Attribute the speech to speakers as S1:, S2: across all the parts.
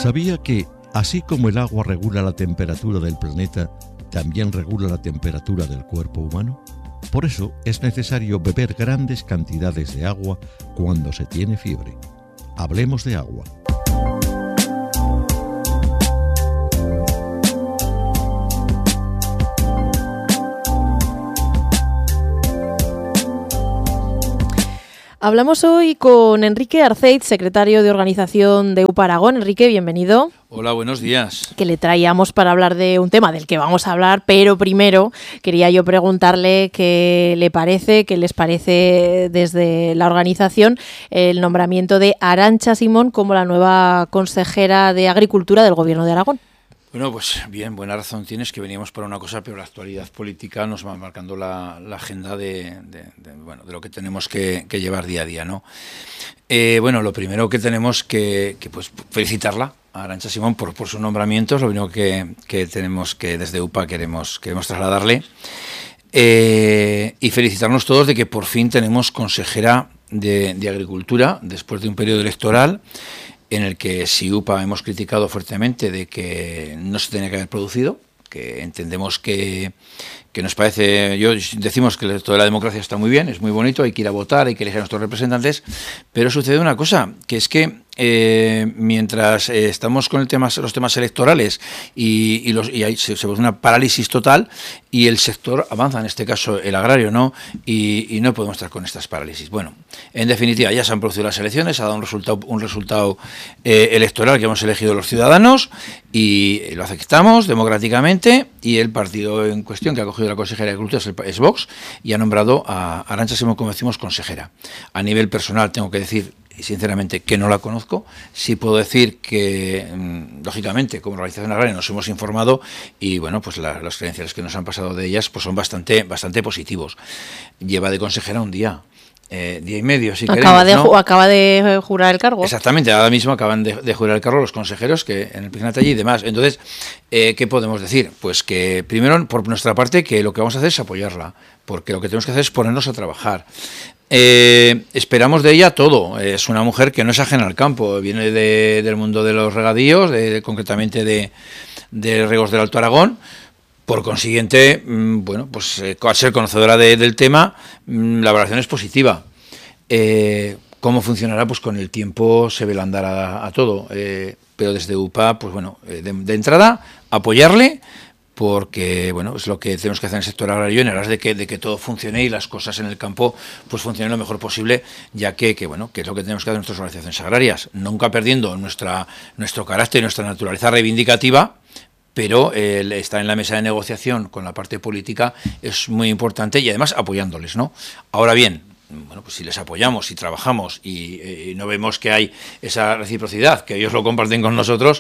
S1: ¿Sabía que, así como el agua regula la temperatura del planeta, también regula la temperatura del cuerpo humano? Por eso es necesario beber grandes cantidades de agua cuando se tiene fiebre. Hablemos de agua.
S2: Hablamos hoy con Enrique Arceit, secretario de organización de UPA Aragón. Enrique, bienvenido.
S3: Hola, buenos días.
S2: Que le traíamos para hablar de un tema del que vamos a hablar, pero primero quería yo preguntarle qué les parece desde la organización el nombramiento de Arantxa Simón como la nueva consejera de Agricultura del Gobierno de Aragón.
S3: Bueno, pues bien, buena razón tienes, que veníamos para una cosa, pero la actualidad política nos va marcando la agenda de lo que tenemos que llevar día a día, ¿no? Bueno, lo primero que tenemos que pues felicitarla a Arantxa Simón por su nombramiento, es lo único que tenemos que desde UPA queremos trasladarle, y felicitarnos todos de que por fin tenemos consejera de Agricultura después de un periodo electoral en el que si UPA hemos criticado fuertemente de que no se tenía que haber producido, que entendemos que nos parece, decimos que toda la democracia está muy bien, es muy bonito, hay que ir a votar, hay que elegir a nuestros representantes, pero sucede una cosa, que es que mientras estamos con los temas electorales y se produce una parálisis total y el sector avanza, en este caso el agrario, ¿no? Y no podemos estar con estas parálisis. Bueno, en definitiva, ya se han producido las elecciones, ha dado un resultado electoral que hemos elegido los ciudadanos y lo aceptamos democráticamente, y el partido en cuestión que ha cogido la consejera de Agricultura es Vox, y ha nombrado a Arantxa Simón, como decimos, consejera. A nivel personal tengo que decir sinceramente que no la conozco. Sí puedo decir que lógicamente como organización agraria nos hemos informado y bueno, pues las credenciales que nos han pasado de ellas pues son bastante positivos. Lleva de consejera un día y medio, si queremos, ¿no?
S2: Acaba de jurar el cargo.
S3: Exactamente, ahora mismo acaban de jurar el cargo los consejeros que en el Pignat allí y demás. Entonces, ¿qué podemos decir? Pues que primero, por nuestra parte, que lo que vamos a hacer es apoyarla, porque lo que tenemos que hacer es ponernos a trabajar. Esperamos de ella todo. Es una mujer que no es ajena al campo, viene del mundo de los regadíos, concretamente de Regos del Alto Aragón. Por consiguiente, bueno, pues al ser conocedora del tema, la valoración es positiva. ¿Cómo funcionará? Pues con el tiempo se ve el andar a todo. Pero desde UPA, pues bueno, de entrada, apoyarle, porque bueno, es lo que tenemos que hacer en el sector agrario en aras de que todo funcione y las cosas en el campo pues funcionen lo mejor posible, ya que bueno, que es lo que tenemos que hacer en nuestras organizaciones agrarias, nunca perdiendo nuestro carácter y nuestra naturaleza reivindicativa, pero estar en la mesa de negociación con la parte política es muy importante y además apoyándoles, ¿no? Ahora bien, bueno, pues si les apoyamos, si trabajamos y no vemos que hay esa reciprocidad, que ellos lo comparten con nosotros,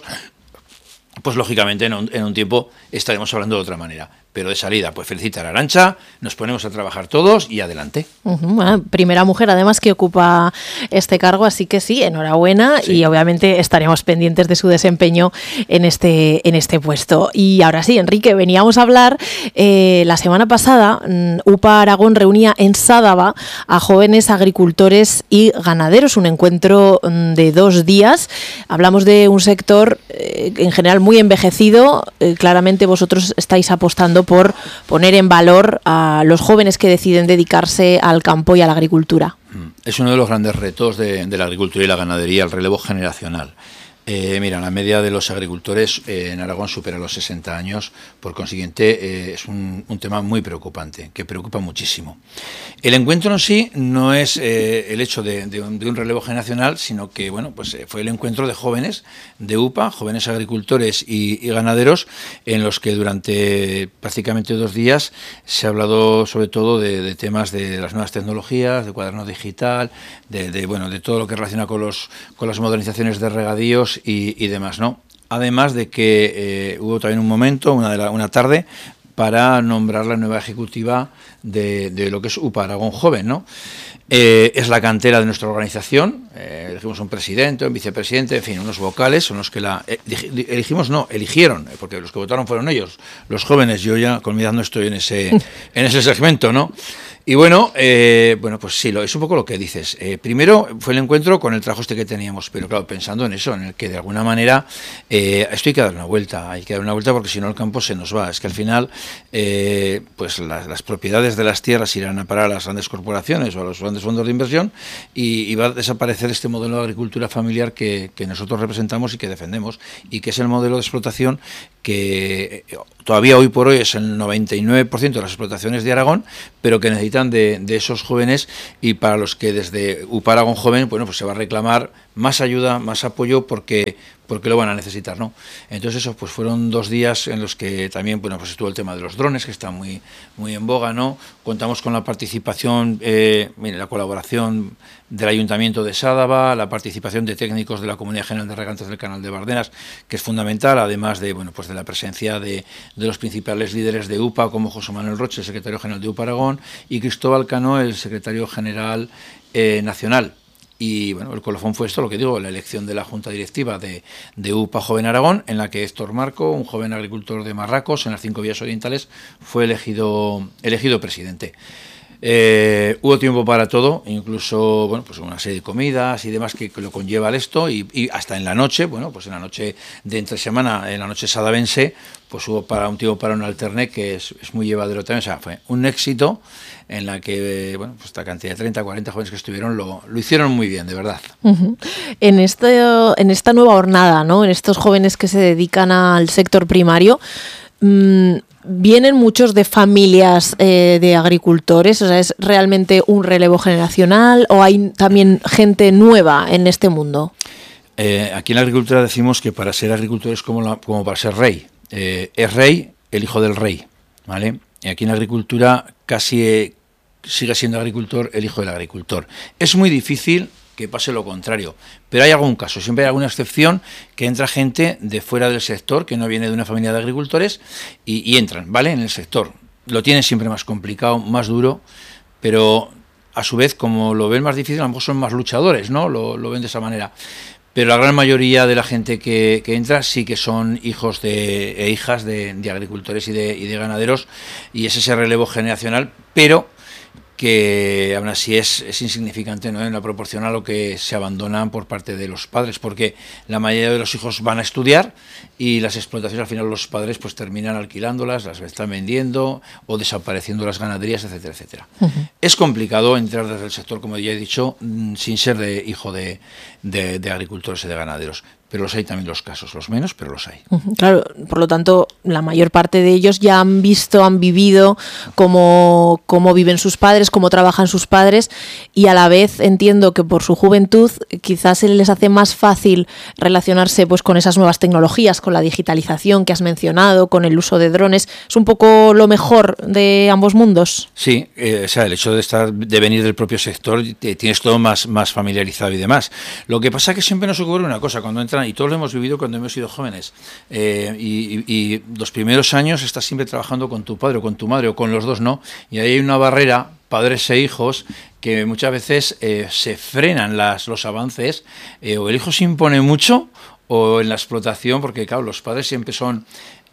S3: pues lógicamente en un tiempo estaremos hablando de otra manera. Pero de salida, pues felicitar a Arantxa, nos ponemos a trabajar todos y adelante.
S2: Bueno, primera mujer además que ocupa este cargo, así que sí, enhorabuena, sí. Y obviamente estaremos pendientes de su desempeño en este puesto. Y ahora sí, Enrique, veníamos a hablar, la semana pasada UPA Aragón reunía en Sádava a jóvenes agricultores y ganaderos, un encuentro de 2 días. Hablamos de un sector en general muy envejecido, claramente vosotros estáis apostando por poner en valor a los jóvenes que deciden dedicarse al campo y a la agricultura.
S3: Es uno de los grandes retos de la agricultura y la ganadería, el relevo generacional. Mira, la media de los agricultores en Aragón supera los 60 años, por consiguiente es un tema muy preocupante, que preocupa muchísimo. El encuentro en sí no es el hecho de un relevo generacional, sino que bueno, pues fue el encuentro de jóvenes de UPA, jóvenes agricultores y ganaderos, en los que durante prácticamente 2 días se ha hablado sobre todo de temas de las nuevas tecnologías, de cuaderno digital, de todo lo que relaciona con las modernizaciones de regadíos y demás, ¿no? Además de que hubo también un momento, una tarde, para nombrar la nueva ejecutiva de lo que es UPA Aragón Joven, ¿no? Es la cantera de nuestra organización. Elegimos un presidente, un vicepresidente, en fin, unos vocales son los que eligieron, porque los que votaron fueron ellos, los jóvenes. Yo ya con mi edad no estoy en ese segmento, ¿no? Y bueno, pues sí, es un poco lo que dices. Primero fue el encuentro con el trabajo que teníamos, pero claro, pensando en eso, en el que de alguna manera esto hay que dar una vuelta, porque si no el campo se nos va. Es que al final, pues las propiedades de las tierras irán a parar a las grandes corporaciones o a los grandes fondos de inversión y va a desaparecer este modelo de agricultura familiar que nosotros representamos y que defendemos, y que es el modelo de explotación que todavía hoy por hoy es el 99% de las explotaciones de Aragón, pero que necesitan de esos jóvenes, y para los que desde UPA Aragón Joven, bueno, pues se va a reclamar más ayuda, más apoyo, porque lo van a necesitar, ¿no? Entonces eso, pues fueron 2 días en los que también, bueno, pues estuvo el tema de los drones, que está muy en boga, ¿no? Contamos con la participación, la colaboración del Ayuntamiento de Sádava, la participación de técnicos de la Comunidad General de Regantes del Canal de Bardenas, que es fundamental, además de, bueno, pues de la presencia de los principales líderes de UPA, como José Manuel Roche, el secretario general de UPA Aragón, y Cristóbal Cano, el secretario general nacional. Y bueno, el colofón fue esto, lo que digo, la elección de la Junta Directiva de UPA Joven Aragón, en la que Héctor Marco, un joven agricultor de Marracos, en las 5 vías orientales, fue elegido presidente. Hubo tiempo para todo, incluso, bueno, pues una serie de comidas y demás que lo conlleva esto, y hasta en la noche, bueno, pues en la noche de entre semana, en la noche sadavense, pues hubo un tiempo para un alterné que es muy llevadero también. O sea, fue un éxito en la que, bueno, pues esta cantidad de 30, 40 jóvenes que estuvieron lo hicieron muy bien, de verdad.
S2: Uh-huh. En esta nueva jornada, ¿no? En estos jóvenes que se dedican al sector primario, ¿vienen muchos de familias de agricultores? O sea, ¿es realmente un relevo generacional o hay también gente nueva en este mundo?
S3: Aquí en la agricultura decimos que para ser agricultor es como para ser rey. Es rey el hijo del rey, ¿vale? Y aquí en la agricultura casi sigue siendo agricultor el hijo del agricultor. Es muy difícil que pase lo contrario, pero hay algún caso, siempre hay alguna excepción, que entra gente de fuera del sector, que no viene de una familia de agricultores, y entran, ¿vale?, en el sector. Lo tienen siempre más complicado, más duro, pero a su vez, como lo ven más difícil, a lo mejor son más luchadores, ¿no? Lo ven de esa manera. Pero la gran mayoría de la gente que entra sí que son hijos e hijas de agricultores y de ganaderos, y es ese relevo generacional, pero que aún así es insignificante, ¿no?, en la proporción a lo que se abandonan por parte de los padres, porque la mayoría de los hijos van a estudiar y las explotaciones, al final los padres pues terminan alquilándolas, las están vendiendo o desapareciendo las ganaderías, etcétera, etcétera. Uh-huh. Es complicado entrar desde el sector, como ya he dicho, sin ser de hijo de agricultores y de ganaderos. Pero los hay también los casos, los menos, pero los hay.
S2: Claro, por lo tanto, la mayor parte de ellos ya han vivido cómo viven sus padres, cómo trabajan sus padres, y a la vez entiendo que por su juventud quizás se les hace más fácil relacionarse pues con esas nuevas tecnologías, con la digitalización que has mencionado, con el uso de drones. ¿Es un poco lo mejor de ambos mundos?
S3: Sí, o sea, el hecho de venir del propio sector, tienes todo más familiarizado y demás. Lo que pasa es que siempre nos ocurre una cosa, cuando entran, y todos lo hemos vivido cuando hemos sido jóvenes, y los primeros años estás siempre trabajando con tu padre o con tu madre o con los dos, ¿no? Y ahí hay una barrera, padres e hijos, que muchas veces se frenan los avances, o el hijo se impone mucho, o en la explotación, porque claro, los padres siempre son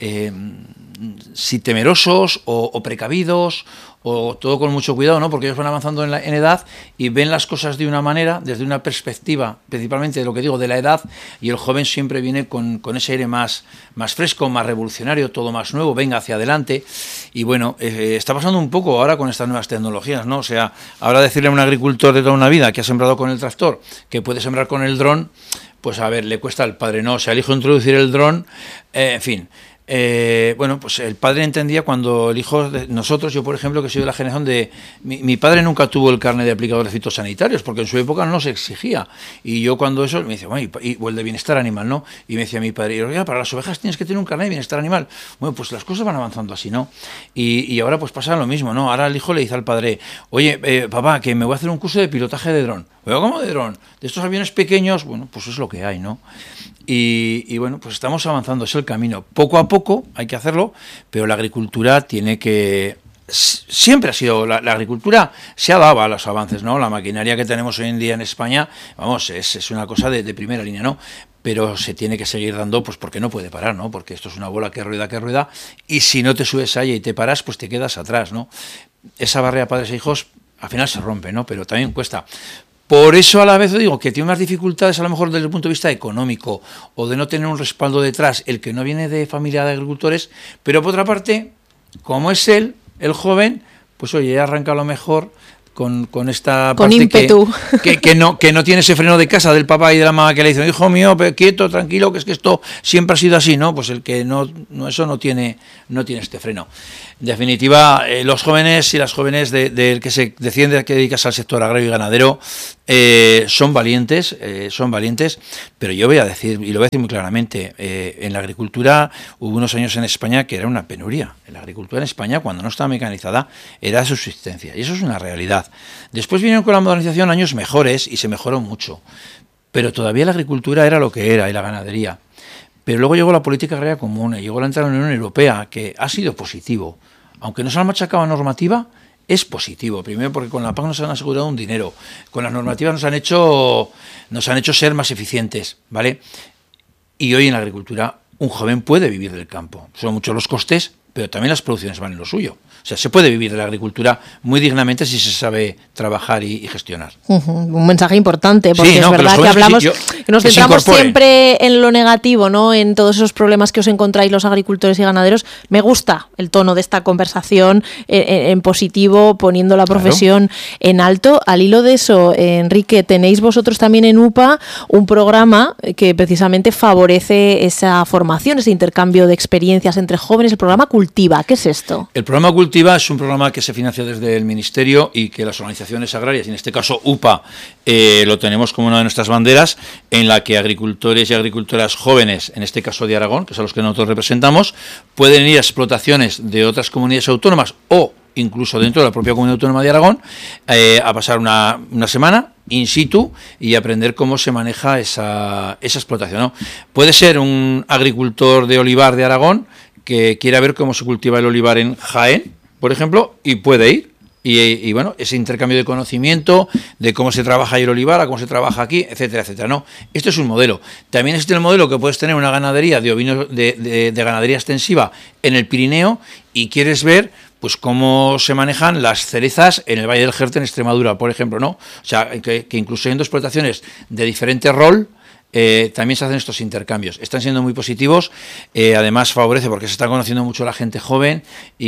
S3: si temerosos o precavidos, o todo con mucho cuidado, ¿no? Porque ellos van avanzando en edad y ven las cosas de una manera, desde una perspectiva, principalmente de lo que digo, de la edad, y el joven siempre viene con ese aire más fresco, más revolucionario, todo más nuevo, venga hacia adelante. Y bueno, está pasando un poco ahora con estas nuevas tecnologías, ¿no? O sea, ahora decirle a un agricultor de toda una vida que ha sembrado con el tractor, que puede sembrar con el dron, pues a ver, le cuesta al padre, ¿no? O sea, el hijo introducir el dron, en fin. Bueno, pues el padre entendía cuando el hijo de nosotros, yo por ejemplo, que soy de la generación de... Mi padre nunca tuvo el carnet de aplicadores fitosanitarios, porque en su época no se exigía. Y yo cuando eso, me decía, bueno, o el de bienestar animal, ¿no? Y me decía mi padre, oiga, para las ovejas tienes que tener un carnet de bienestar animal. Bueno, pues las cosas van avanzando así, ¿no? Y ahora pues pasa lo mismo, ¿no? Ahora el hijo le dice al padre, oye, papá, que me voy a hacer un curso de pilotaje de dron. Oiga, ¿cómo de dron? De estos aviones pequeños, bueno, pues es lo que hay, ¿no? Y bueno, pues estamos avanzando, es el camino. Poco a poco hay que hacerlo, pero la agricultura tiene que siempre ha sido, la agricultura se ha dado a los avances, ¿no? La maquinaria que tenemos hoy en día en España, vamos, es una cosa de primera línea, ¿no? Pero se tiene que seguir dando, pues porque no puede parar, ¿no? Porque esto es una bola que rueda, y si no te subes a ella y te paras, pues te quedas atrás, ¿no? Esa barrera padres e hijos al final se rompe, ¿no? Pero también cuesta. Por eso a la vez digo que tiene unas dificultades a lo mejor desde el punto de vista económico o de no tener un respaldo detrás, el que no viene de familia de agricultores, pero por otra parte, como es él, el joven, pues oye, arranca a lo mejor con esta
S2: con
S3: parte
S2: ímpetu.
S3: que no tiene ese freno de casa del papá y de la mamá que le dicen, hijo mío, quieto, tranquilo, que es que esto siempre ha sido así, ¿no? Pues el que eso no tiene este freno. En definitiva, los jóvenes y las jóvenes del que se deciden que dedicarse al sector agrario y ganadero son valientes, pero yo voy a decir, y lo voy a decir muy claramente, en la agricultura hubo unos años en España que era una penuria. En la agricultura en España, cuando no estaba mecanizada, era subsistencia, y eso es una realidad. Después vinieron con la modernización años mejores y se mejoró mucho, pero todavía la agricultura era lo que era y la ganadería. Pero luego llegó la política agraria común, llegó la entrada en la Unión Europea, que ha sido positivo. Aunque nos han machacado normativa, es positivo. Primero porque con la PAC nos han asegurado un dinero, con las normativas nos han hecho ser más eficientes, ¿vale? Y hoy en la agricultura un joven puede vivir del campo. Son muchos los costes, pero también las producciones van en lo suyo. O sea, se puede vivir de la agricultura muy dignamente si se sabe trabajar y gestionar.
S2: Un mensaje importante, porque
S3: sí,
S2: es verdad que hablamos, que nos centramos siempre en lo negativo, ¿no? En todos esos problemas que os encontráis los agricultores y ganaderos. Me gusta el tono de esta conversación en positivo, poniendo la profesión en alto. Al hilo de eso, Enrique, tenéis vosotros también en UPA un programa que precisamente favorece esa formación, ese intercambio de experiencias entre jóvenes, el programa Cultiva. ¿Qué es esto?
S3: El programa Cultiva es un programa que se financia desde el Ministerio y que las organizaciones agrarias, y en este caso UPA, lo tenemos como una de nuestras banderas, en la que agricultores y agricultoras jóvenes, en este caso de Aragón, que son los que nosotros representamos, pueden ir a explotaciones de otras comunidades autónomas o incluso dentro de la propia comunidad autónoma de Aragón, a pasar una semana in situ y aprender cómo se maneja esa explotación, ¿no? Puede ser un agricultor de olivar de Aragón que quiera ver cómo se cultiva el olivar en Jaén, por ejemplo, y puede ir. Y bueno, ese intercambio de conocimiento, de cómo se trabaja ahí el olivar, a cómo se trabaja aquí, etcétera, etcétera. No, esto es un modelo. También existe el modelo que puedes tener una ganadería de ovinos, de ganadería extensiva en el Pirineo y quieres ver pues cómo se manejan las cerezas en el Valle del Jerte en Extremadura, por ejemplo, ¿no? O sea, que incluso siendo explotaciones de diferente rol, también se hacen estos intercambios. Están siendo muy positivos, además favorece porque se está conociendo mucho la gente joven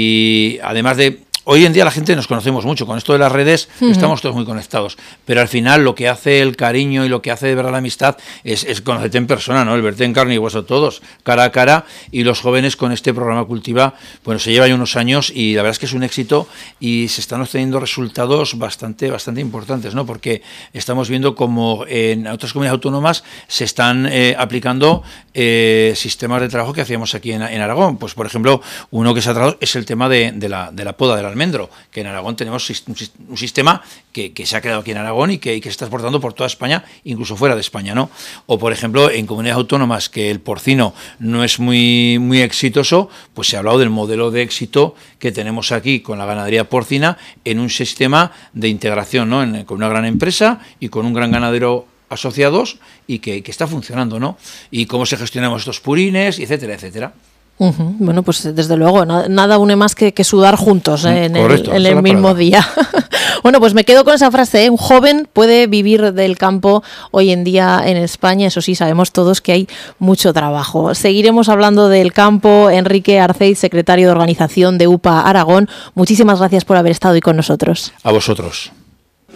S3: y además de... Hoy en día la gente nos conocemos mucho, con esto de las redes estamos todos muy conectados, pero al final lo que hace el cariño y lo que hace de verdad la amistad es conocerte en persona, ¿no? El verte en carne y hueso todos, cara a cara, y los jóvenes con este programa Cultiva, bueno, se lleva ya unos años y la verdad es que es un éxito y se están obteniendo resultados bastante importantes, ¿no? Porque estamos viendo como en otras comunidades autónomas se están aplicando sistemas de trabajo que hacíamos aquí en Aragón. Pues por ejemplo, uno que se ha tratado es el tema de la poda de la almendro, que en Aragón tenemos un sistema que se ha creado aquí en Aragón y que se está exportando por toda España, incluso fuera de España, ¿no? O por ejemplo, en comunidades autónomas que el porcino no es muy exitoso, pues se ha hablado del modelo de éxito que tenemos aquí con la ganadería porcina en un sistema de integración, ¿no? Con una gran empresa y con un gran ganadero asociados y que está funcionando, ¿no? Y cómo se gestionan estos purines, etcétera, etcétera.
S2: Bueno, pues desde luego, nada une más que sudar juntos en el mismo día. Bueno, pues me quedo con esa frase, ¿eh? Un joven puede vivir del campo hoy en día en España, eso sí, sabemos todos que hay mucho trabajo. Seguiremos hablando del campo. Enrique Arceiz, secretario de organización de UPA Aragón, muchísimas gracias por haber estado hoy con nosotros.
S3: A vosotros.